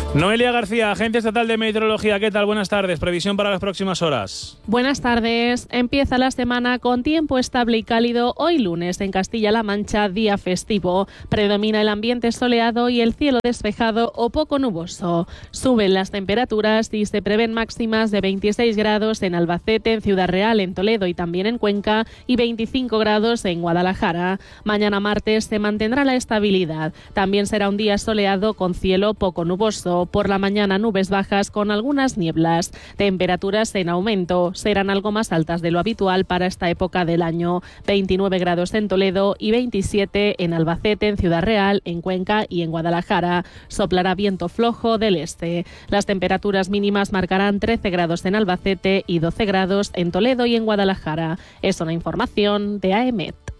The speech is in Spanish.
Noelia García, Agencia Estatal de Meteorología. ¿Qué tal? Buenas tardes. Previsión para las próximas horas. Buenas tardes. Empieza la semana con tiempo estable y cálido. Hoy lunes en Castilla-La Mancha, día festivo. Predomina el ambiente soleado y el cielo despejado o poco nuboso. Suben las temperaturas y se prevén máximas de 26 grados en Albacete, en Ciudad Real, en Toledo y también en Cuenca y 25 grados en Guadalajara. Mañana martes se mantendrá la estabilidad. También será un día soleado con cielo poco nuboso. Por la mañana nubes bajas con algunas nieblas. Temperaturas en aumento. Serán algo más altas de lo habitual para esta época del año. 29 grados en Toledo y 27 en Albacete, en Ciudad Real, en Cuenca y en Guadalajara. Soplará viento flojo del este. Las temperaturas mínimas marcarán 13 grados en Albacete y 12 grados en Toledo y en Guadalajara. Es una información de AEMET.